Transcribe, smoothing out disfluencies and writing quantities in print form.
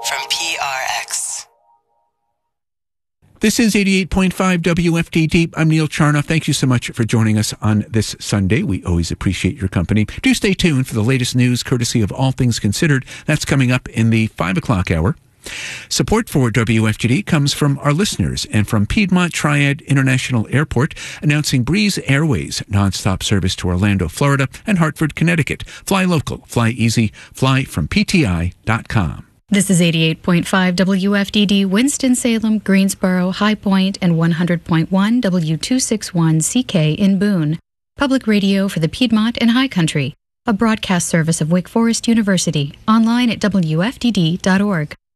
from PRX. This is 88.5 WFDD. I'm Neil Charnoff. Thank you so much for joining us on this Sunday. We always appreciate your company. Do stay tuned for the latest news, courtesy of All Things Considered. That's coming up in the 5 o'clock hour. Support for WFGD comes from our listeners and from Piedmont Triad International Airport, announcing Breeze Airways nonstop service to Orlando, Florida, and Hartford, Connecticut. Fly local, fly easy, fly from PTI.com. This is 88.5 WFDD, Winston-Salem, Greensboro, High Point, and 100.1 W261CK in Boone. Public radio for the Piedmont and High Country. A broadcast service of Wake Forest University. Online at WFDD.org.